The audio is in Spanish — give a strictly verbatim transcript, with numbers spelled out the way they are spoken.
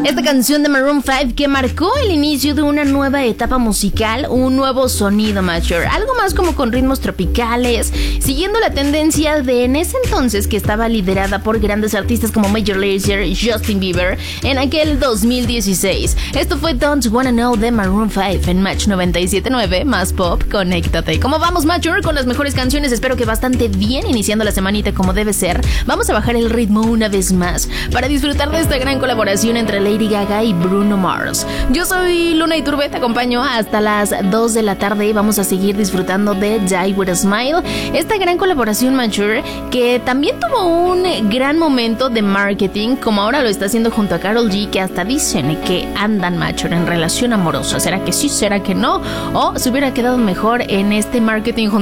Esta canción de Maroon cinco que marcó el inicio de una nueva etapa musical, un nuevo sonido, Mature, algo más como con ritmos tropicales, siguiendo la tendencia de en ese entonces que estaba liderada por grandes artistas como Major Lazer y Justin Bieber en aquel dos mil dieciséis. Esto fue Don't Wanna Know de Maroon cinco en Match noventa y siete punto nueve, más pop, conéctate. ¿Cómo vamos, Mature? Con las mejores canciones, espero que bastante bien, iniciando la semanita como debe ser. Vamos a bajar el ritmo una vez más para disfrutar de esta gran colaboración entre Lady Gaga y Bruno Mars. Yo soy Luna Iturbe, te acompaño hasta las dos de la tarde y vamos a seguir disfrutando de Die With A Smile, esta gran colaboración, Mature, que también tuvo un gran momento de marketing, como ahora lo está haciendo junto a Karol G, que hasta dicen que andan, Mature, en relación amorosa. ¿Será que sí? ¿Será que no? ¿O se hubiera quedado mejor en este marketing junto